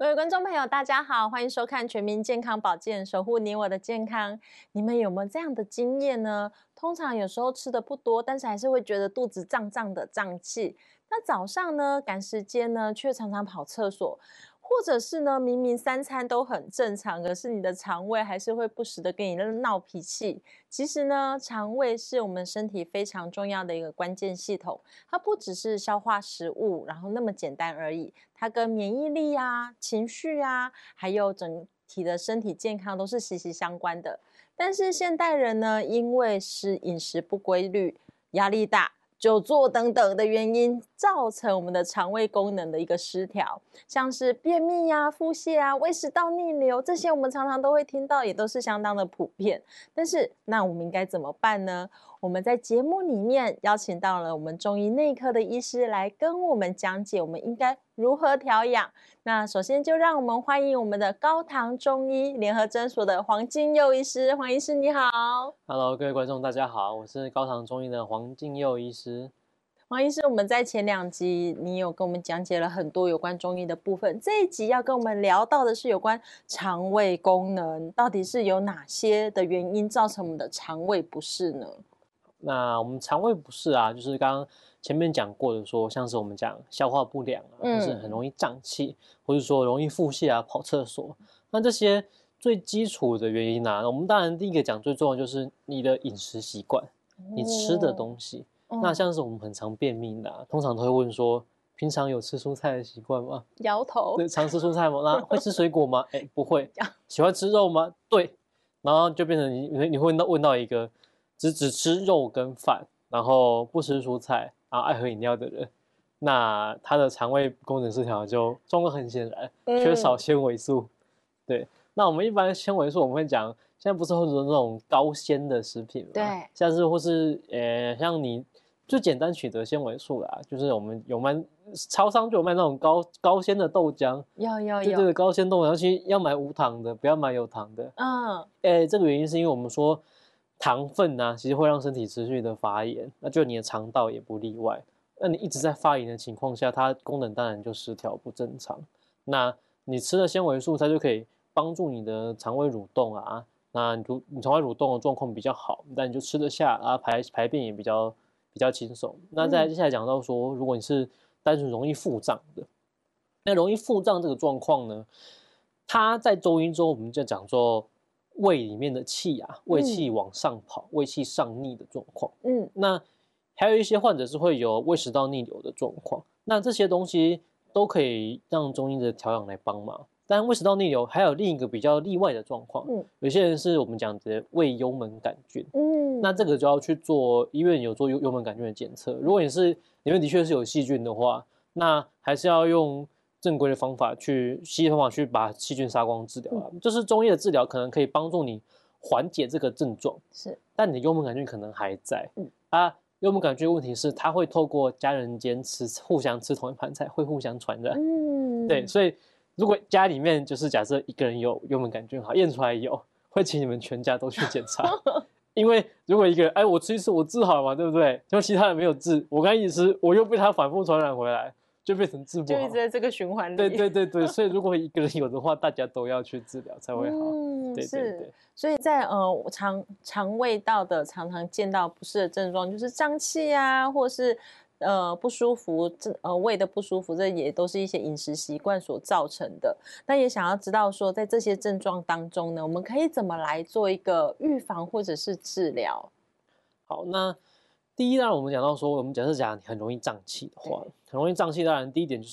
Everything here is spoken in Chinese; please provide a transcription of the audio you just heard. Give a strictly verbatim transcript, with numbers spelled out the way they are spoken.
各位观众朋友，大家好，欢迎收看《全民健康保健》，守护你我的健康。你们有没有这样的经验呢？通常有时候吃的不多，但是还是会觉得肚子胀胀的、胀气。那早上呢，赶时间呢，却常常跑厕所，或者是呢，明明三餐都很正常，可是你的肠胃还是会不时的跟你闹脾气。其实呢，肠胃是我们身体非常重要的一个关键系统，它不只是消化食物，然后那么简单而已，它跟免疫力啊、情绪啊，还有整体的身体健康都是息息相关的。但是现代人呢，因为是饮食不规律、压力大、久坐等等的原因，造成我们的肠胃功能的一个失调，像是便秘啊、腹泻啊、胃食道逆流，这些我们常常都会听到，也都是相当的普遍。但是，那我们应该怎么办呢？我们在节目里面邀请到了我们中医内科的医师来跟我们讲解，我们应该如何调养。那首先就让我们欢迎我们的高堂中医联合诊所的黄敬佑医师。黄医师你好。 Hello， 各位观众大家好，我是高堂中医的黄敬佑医师。 黄医师，我们在前两集你有跟我们讲解了很多有关中医的部分，这一集要跟我们聊到的是有关肠胃功能，到底是有哪些的原因造成我们的肠胃不适呢？ 那我们肠胃不适啊，就是刚刚前面讲过的说，像是我们讲消化不良啊， 嗯、 或是很容易胀气，或是说容易腹泻啊、跑厕所，那这些最基础的原因啊，我们当然第一个讲最重要就是你的饮食习惯，哦、你吃的东西。哦、那像是我们很常便秘的、啊，通常都会问说，平常有吃蔬菜的习惯吗？ 摇头。 对，常吃蔬菜吗？那会吃水果吗？哎，不会。喜欢吃肉吗？对。然后就变成你你会问到一个只只吃肉跟饭，然后不吃蔬菜，然后爱喝饮料的人，那他的肠胃功能失调就状况很显然，缺少纤维素。嗯、对，那我们一般纤维素我们会讲，现在不是会有那种高纤的食品吗？ 对， 像是或是呃像你最简单取得纤维素啦，就是我们有卖超商就有卖那种高高纤的豆浆， 有有有， 对对，高纤豆浆，尤其要买无糖的，不要买有糖的。嗯，哎，这个原因是因为我们说糖分啊，其实会让身体持续的发炎，那就你的肠道也不例外。那你一直在发炎的情况下，它功能当然就失调不正常。那你吃了纤维素，它就可以帮助你的肠胃蠕动啊，那你你肠胃蠕动的状况比较好，那你就吃得下啊，排排便也比较比较轻松。那再接下来讲到说，如果你是单纯容易腹胀的，那容易腹胀这个状况呢，它在中医中我们就讲说胃里面的气啊，胃气往上跑，嗯、胃气上逆的状况。嗯，那还有一些患者是会有胃食道逆流的状况，那这些东西都可以让中医的调养来帮忙。但胃食道逆流还有另一个比较例外的状况，嗯、有些人是我们讲的胃幽门杆菌，嗯，那这个就要去做医院有做幽幽门杆菌的检测。如果你是里面的确是有细菌的话，那还是要用正规的方法去西医方法去把细菌杀光治疗啊。嗯、就是中医的治疗可能可以帮助你缓解这个症状，是，但你的幽门杆菌可能还在。嗯啊，幽门杆菌的问题是它会透过家人间吃互相吃同一盘菜，会互相传染。嗯，对，所以如果家里面就是假设一个人有幽门杆菌，好验出来有，会请你们全家都去检查。因为如果一个人哎我吃一次我治好了嘛，对不对？结果其他人没有治，我刚一直吃，我又被他反复传染回来，就变成治不好， 就一直在这个循环里。 对对对对，所以如果一个人有的话，大家都要去治疗才会好。嗯，对对对。 所以在呃肠肠胃道的常常见到不适的症状，就是胀气啊，或是呃不舒服，这呃胃的不舒服，这也都是一些饮食习惯所造成的。那也想要知道说，在这些症状当中呢，我们可以怎么来做一个预防或者是治疗？ 好，那第一，当然我们讲到说，我们假设讲你很容易胀气的话，很容易胀气，当然第一点就是